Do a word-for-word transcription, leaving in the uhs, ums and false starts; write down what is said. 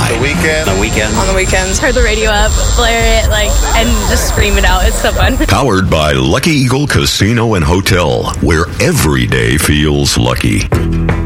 The weekend. The weekend. On the weekends. Turn the radio up, blare it, like, and just scream it out. It's so fun. Powered by Lucky Eagle Casino and Hotel, where every day feels lucky.